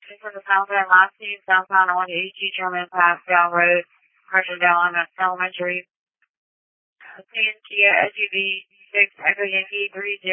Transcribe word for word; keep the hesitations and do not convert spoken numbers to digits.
for the Southbound last team, southbound on eighty German Pass, down road, Argentine Elementary. San Kia S U V six Echo Yankee three zero.